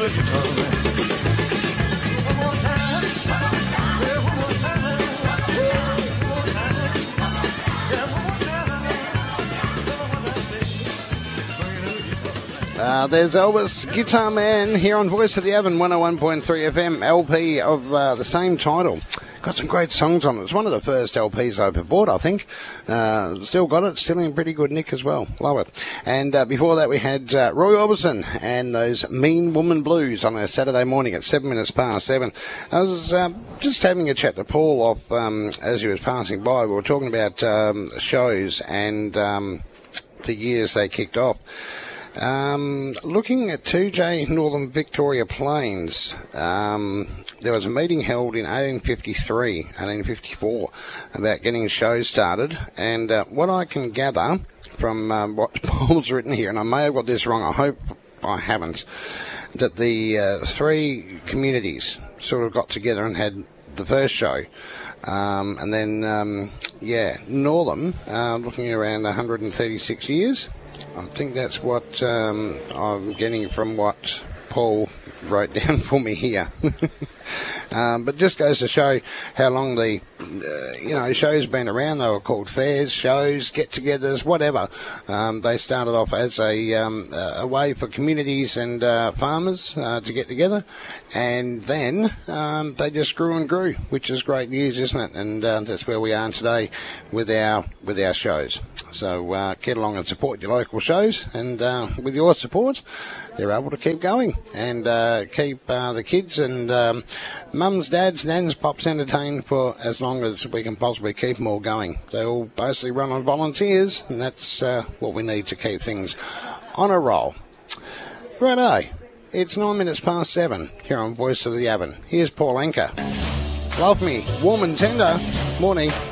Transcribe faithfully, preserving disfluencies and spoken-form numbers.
Uh, there's Elvis, Guitar Man, here on Voice of the Avon, one oh one point three F M, L P of uh, the same title. Got some great songs on it. It's one of the first L Ps I ever bought, I think. Uh, still got it, still in pretty good nick as well. Love it. And uh, before that we had uh, Roy Orbison and those Mean Woman Blues on a Saturday morning at seven minutes past seven. I was uh, just having a chat to Paul off um, as he was passing by. We were talking about um, shows and um, the years they kicked off. Um, looking at two J Northern Victoria Plains, um, there was a meeting held in eighteen fifty-three, eighteen fifty-four about getting shows started, and uh, what I can gather from um, what Paul's written here, and I may have got this wrong, I hope I haven't, that the uh, three communities sort of got together and had the first show. Um, and then, um, yeah, Northern, uh, looking around one hundred thirty-six years. I think that's what um, I'm getting from what Paul wrote down for me here. um, but just goes to show how long the, uh, you know, show's been around. They were called fairs, shows, get-togethers, whatever. Um, they started off as a, um, a way for communities and uh, farmers uh, to get together, and then um, they just grew and grew, which is great news, isn't it? And uh, that's where we are today with our with our shows. So uh, get along and support your local shows, and uh, with your support, they're able to keep going and uh, keep uh, the kids and um, mums, dads, nans, pops entertained for as long as we can possibly keep them all going. They all basically run on volunteers, and that's uh, what we need to keep things on a roll. Righto, it's nine minutes past seven here on Voice of the Avon. Here's Paul Anka. Love Me, Warm and Tender. Morning.